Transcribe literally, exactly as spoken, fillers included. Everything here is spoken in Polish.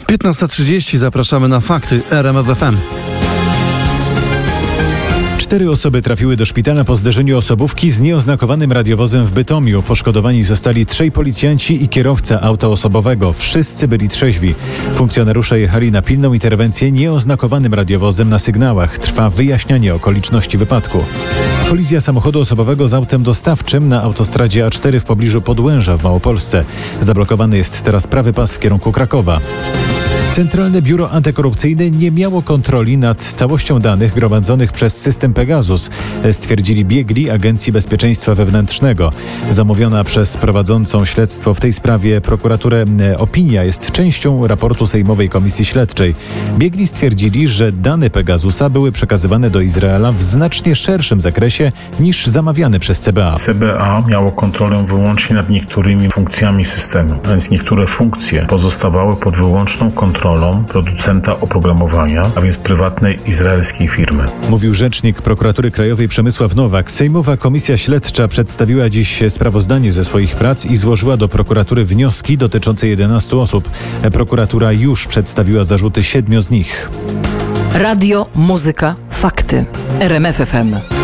piętnasta trzydzieści, zapraszamy na Fakty R M F F M. Cztery osoby trafiły do szpitala po zderzeniu osobówki z nieoznakowanym radiowozem w Bytomiu. Poszkodowani zostali trzej policjanci i kierowca auta osobowego. Wszyscy byli trzeźwi. Funkcjonariusze jechali na pilną interwencję nieoznakowanym radiowozem na sygnałach. Trwa wyjaśnianie okoliczności wypadku. Kolizja samochodu osobowego z autem dostawczym na autostradzie A cztery w pobliżu Podłęża w Małopolsce. Zablokowany jest teraz prawy pas w kierunku Krakowa. Centralne Biuro Antykorupcyjne nie miało kontroli nad całością danych gromadzonych przez system Pegasus, stwierdzili biegli Agencji Bezpieczeństwa Wewnętrznego. Zamówiona przez prowadzącą śledztwo w tej sprawie prokuraturę opinia jest częścią raportu Sejmowej Komisji Śledczej. Biegli stwierdzili, że dane Pegasusa były przekazywane do Izraela w znacznie szerszym zakresie niż zamawiane przez C B A. C B A miało kontrolę wyłącznie nad niektórymi funkcjami systemu, więc niektóre funkcje pozostawały pod wyłączną kontrolą producenta oprogramowania, a więc prywatnej izraelskiej firmy. Mówił rzecznik Prokuratury Krajowej Przemysław Nowak. Sejmowa Komisja Śledcza przedstawiła dziś sprawozdanie ze swoich prac i złożyła do prokuratury wnioski dotyczące jedenastu osób. Prokuratura już przedstawiła zarzuty siedmiu z nich. Radio, muzyka, fakty. R M F F M.